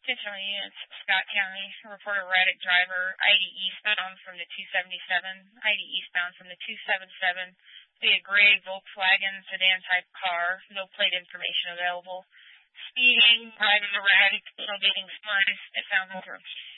Central units, Scott County, reporter erratic driver, ID eastbound from the 277, ID eastbound from the 277, be a gray Volkswagen sedan type car, no plate information available. Speeding, driving erratic, tailgating smartest, it sounds over.